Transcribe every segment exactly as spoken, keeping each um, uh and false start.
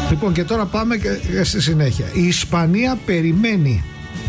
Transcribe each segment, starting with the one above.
Λοιπόν, και τώρα πάμε και στη συνέχεια. Η Ισπανία περιμένει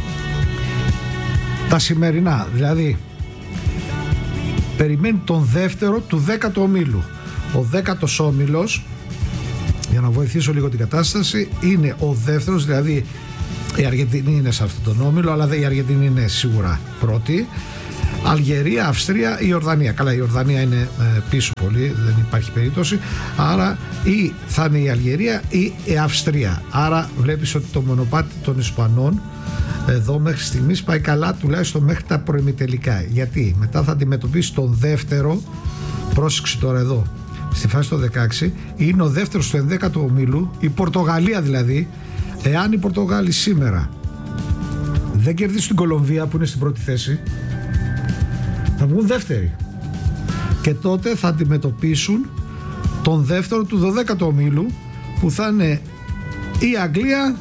τα σημερινά, δηλαδή περιμένει τον δεύτερο του δέκατου ομίλου. Ο δέκατος όμιλος, για να βοηθήσω λίγο την κατάσταση, είναι ο δεύτερος, δηλαδή η Αργεντινή είναι σε αυτόν τον όμιλο, αλλά η Αργεντινή είναι σίγουρα πρώτη. Αλγερία, Αυστρία, η Ιορδανία. Καλά, η Ιορδανία είναι ε, πίσω πολύ, δεν υπάρχει περίπτωση. Άρα ή θα είναι η Αλγερία ή η Αυστρία. Άρα βλέπεις ότι το μονοπάτι των Ισπανών εδώ μέχρι στιγμής πάει καλά, τουλάχιστον μέχρι τα προημιτελικά. Γιατί μετά θα αντιμετωπίσει τον δεύτερο, πρόσεξε τώρα εδώ, στη φάση των δεκαέξι, είναι ο δεύτερος του ενδέκατου ομίλου, η Πορτογαλία δηλαδή. Εάν οι Πορτογάλοι σήμερα δεν κερδίσουν την Κολομβία που είναι στην πρώτη θέση, θα βγουν δεύτεροι και τότε θα αντιμετωπίσουν τον δεύτερο του δωδέκατου ομίλου, που θα είναι η Αγγλία,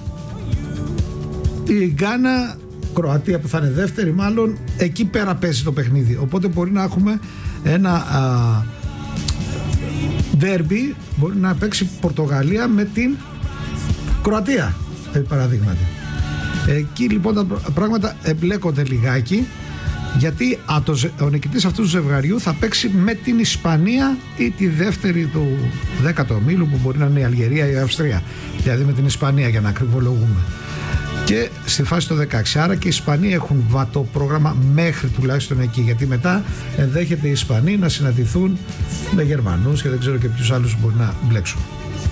η Γκάνα, Κροατία που θα είναι δεύτερη μάλλον. Εκεί πέρα παίζει το παιχνίδι, οπότε μπορεί να έχουμε ένα α, ντέρμπι, μπορεί να παίξει Πορτογαλία με την Κροατία παραδείγματι. Εκεί λοιπόν τα πράγματα εμπλέκονται λιγάκι, γιατί α, το, ο νικητής αυτού του ζευγαριού θα παίξει με την Ισπανία ή τη δεύτερη του δέκατου ομίλου, που μπορεί να είναι η Αλγερία ή η Αυστρία, δηλαδή με την Ισπανία, για να ακριβολογούμε, και στη φάση το δεκαέξι. Άρα και οι Ισπανοί έχουν βατό πρόγραμμα μέχρι τουλάχιστον εκεί, γιατί μετά ενδέχεται οι Ισπανοί να συναντηθούν με Γερμανούς και δεν ξέρω και ποιους άλλους μπορεί να μπλέξουν.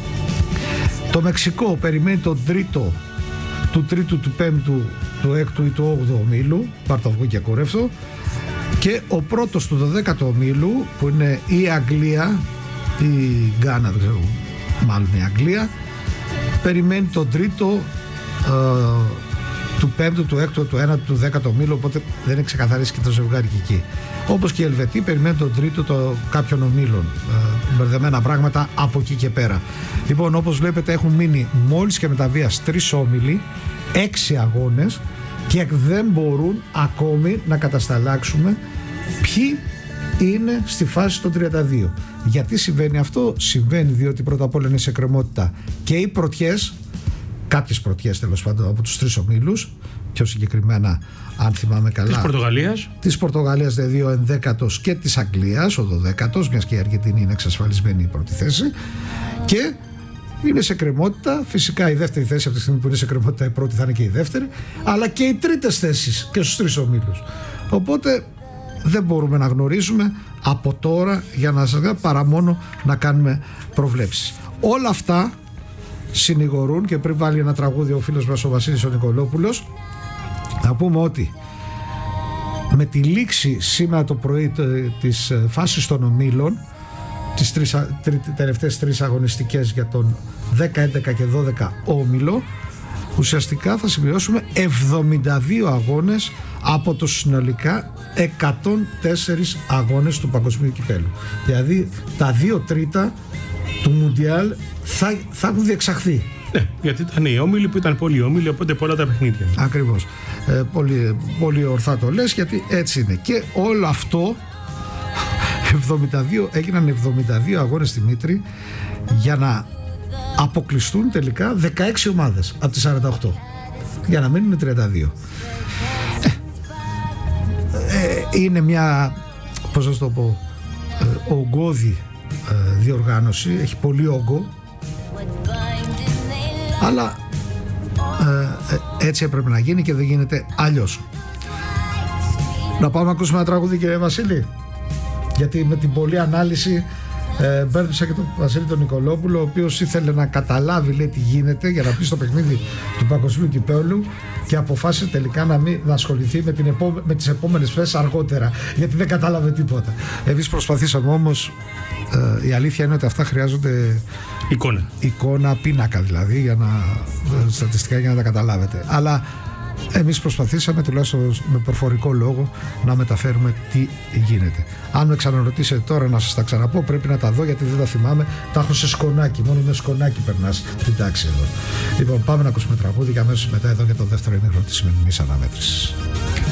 Το Μεξικό περιμένει τον τρίτο του τρίτου, του πέμπτου, του έκτου ή του όγδοου ομίλου, πάρ' αυγό και κορεύτο, και ο πρώτος του δωδέκατου ομίλου, που είναι η Αγγλία, η Γκάνα, δεν ξέρω, μάλλον η Αγγλία, περιμένει τον τρίτο ε, του πέμπτου, του έκτου, του ένατου, του δέκατου ομίλου, οπότε δεν είναι ξεκαθαρίσει και το ζευγάρι και εκεί. Όπως και οι Ελβετοί περιμένουν τον τρίτο το κάποιων ομίλων. Ε, μπερδεμένα πράγματα από εκεί και πέρα. Λοιπόν, όπως βλέπετε έχουν μείνει μόλις και με τα βίας τρεις όμιλοι, έξι αγώνες, και δεν μπορούν ακόμη να κατασταλάξουμε ποιοι είναι στη φάση των τριάντα δύο. Γιατί συμβαίνει αυτό? Συμβαίνει διότι πρώτα απ' όλα είναι σε εκκρεμότητα και οι πρωτιές, κάποιες πρωτιές τέλος πάντων από τους τρεις ομίλους, πιο συγκεκριμένα αν θυμάμαι καλά της Πορτογαλίας της Πορτογαλίας δηλαδή ο ενδέκατος και της Αγγλίας ο δωδέκατος, μιας και η Αργεντινή είναι εξασφαλισμένη η πρώτη θέση, και είναι σε κρεμότητα φυσικά η δεύτερη θέση, από τη στιγμή που είναι σε κρεμότητα η πρώτη θα είναι και η δεύτερη, αλλά και οι τρίτες θέσεις και στους τρεις ομίλους. Οπότε δεν μπορούμε να γνωρίζουμε από τώρα, για να σας πω, παρά μόνο να κάνουμε προβλέψεις. Όλα αυτά συνηγορούν, και πριν βάλει ένα τραγούδι ο φίλος μας ο Βασίλης ο Νικολόπουλος, να πούμε ότι με τη λήξη σήμερα το πρωί της φάσης των ομίλων, τις τρεις, τρι, τελευταίες τρεις αγωνιστικές για τον δέκα, έντεκα και δώδεκα όμιλο, ουσιαστικά θα συμπληρώσουμε εβδομήντα δύο αγώνες από τους συνολικά εκατόν τέσσερις αγώνες του Παγκοσμίου Κυπέλλου. Δηλαδή τα δύο τρίτα του Μουντιάλ θα, θα έχουν διεξαχθεί. Ναι, γιατί ήταν οι όμιλοι που ήταν πολλοί όμιλοι, οπότε πολλά τα παιχνίδια. Ακριβώς. Ε, πολύ, πολύ ορθά το λες, γιατί έτσι είναι. Και όλο αυτό εβδομήντα δύο, έγιναν εβδομήντα δύο αγώνες, Δημήτρη, για να αποκλειστούν τελικά δεκαέξι ομάδες από τις σαράντα οκτώ, για να μείνουν τριάντα δύο. Ε, ε, είναι μια, πώς να το πω, ε, ογκώδη ε, διοργάνωση, έχει πολύ όγκο, αλλά ε, ε, έτσι έπρεπε να γίνει και δεν γίνεται αλλιώς. Να πάμε να ακούσουμε ένα τραγούδι, κύριε Βασίλη, γιατί με την πολλή ανάλυση ε, μπέρδεψα και τον Βασίλη τον Νικολόπουλο, ο οποίος ήθελε να καταλάβει, λέει, τι γίνεται για να πει στο παιχνίδι του Παγκοσμίου Κυπέλλου, και αποφάσισε τελικά να μην να ασχοληθεί με, την επόμε, με τις επόμενες φέσεις αργότερα, γιατί δεν κατάλαβε τίποτα. Εμείς προσπαθήσαμε όμως, ε, η αλήθεια είναι ότι αυτά χρειάζονται εικόνα, εικόνα πίνακα δηλαδή, για να, στατιστικά, για να τα καταλάβετε. Αλλά εμείς προσπαθήσαμε τουλάχιστον με προφορικό λόγο να μεταφέρουμε τι γίνεται. Αν με ξαναρωτήσετε τώρα να σας τα ξαναπώ, πρέπει να τα δω, γιατί δεν τα θυμάμαι. Τα έχω σε σκονάκι, μόνο με σκονάκι περνάς την τάξη εδώ. Λοιπόν, πάμε να ακούσουμε τραγούδι και αμέσως μετά εδώ για το δεύτερο ημίχρονο της σημερινής αναμέτρησης.